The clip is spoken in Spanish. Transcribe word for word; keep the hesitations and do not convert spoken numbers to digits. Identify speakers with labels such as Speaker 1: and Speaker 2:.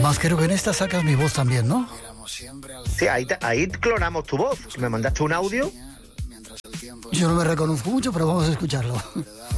Speaker 1: Además, creo que en esta sacas mi voz también, ¿no?
Speaker 2: Sí, ahí, te- ahí clonamos tu voz. Me mandaste un audio.
Speaker 1: Yo no me reconozco mucho, pero vamos a escucharlo.